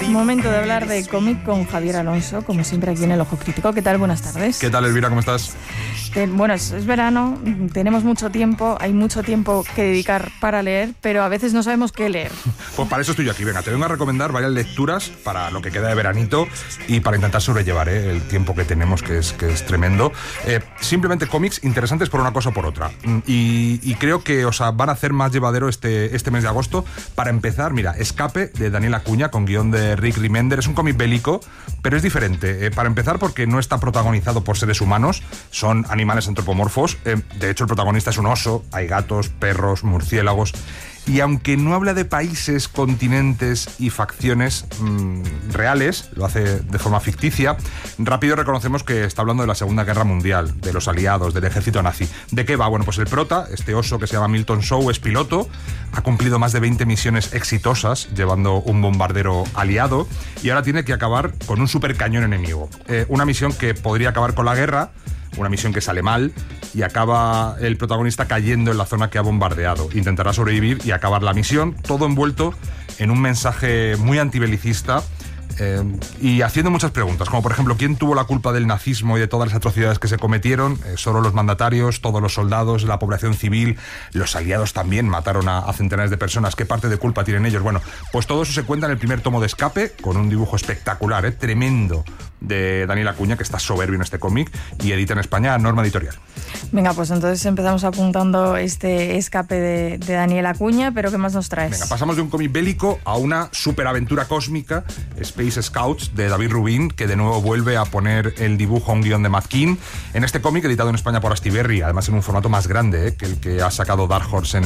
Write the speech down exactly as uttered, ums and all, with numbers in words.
Momento de hablar de cómic con Javier Alonso, como siempre aquí en El Ojo Crítico. ¿Qué tal? Buenas tardes. ¿Qué tal, Elvira? ¿Cómo estás? Te, bueno, es, es verano, tenemos mucho tiempo, hay mucho tiempo que dedicar para leer, pero a veces no sabemos qué leer. Pues para eso estoy yo aquí. Venga, te vengo a recomendar varias lecturas para lo que queda de veranito y para intentar sobrellevar ¿eh? el tiempo que tenemos, que es, que es tremendo. Eh, simplemente cómics interesantes por una cosa o por otra. Y, y creo que os van a hacer más llevadero este, este mes de agosto. Para empezar, mira, Escape, de Daniel Acuña, con guión de Rick Remender. Es un cómic bélico, pero es diferente. Eh, para empezar, porque no está protagonizado por seres humanos, son animales antropomorfos. Eh, de hecho, el protagonista es un oso, hay gatos, perros, murciélagos. Y aunque no habla de países, continentes y facciones mmm, reales, lo hace de forma ficticia, rápido reconocemos que está hablando de la Segunda Guerra Mundial, de los aliados, del ejército nazi. ¿De qué va? Bueno, pues el prota, este oso que se llama Milton Shaw, es piloto, ha cumplido más de veinte misiones exitosas llevando un bombardero aliado y ahora tiene que acabar con un supercañón enemigo. Eh, una misión que podría acabar con la guerra, una misión que sale mal y acaba el protagonista cayendo en la zona que ha bombardeado. Intentará sobrevivir y acabar la misión, todo envuelto en un mensaje muy antibelicista eh, y haciendo muchas preguntas, como por ejemplo, ¿quién tuvo la culpa del nazismo y de todas las atrocidades que se cometieron? Eh, solo los mandatarios, todos los soldados, la población civil, los aliados también mataron a, a centenares de personas. ¿Qué parte de culpa tienen ellos? Bueno, pues todo eso se cuenta en el primer tomo de Escape, con un dibujo espectacular, eh, tremendo, de Daniel Acuña, que está soberbio en este cómic, y edita en España Norma Editorial. Venga, pues entonces empezamos apuntando este Escape de, de Daniel Acuña, pero ¿qué más nos traes? Venga, pasamos de un cómic bélico a una superaventura cósmica, Space Scouts, de David Rubin, que de nuevo vuelve a poner el dibujo a un guión de Matt Keane. En este cómic, editado en España por Astiberri, además en un formato más grande eh, que el que ha sacado Dark Horse en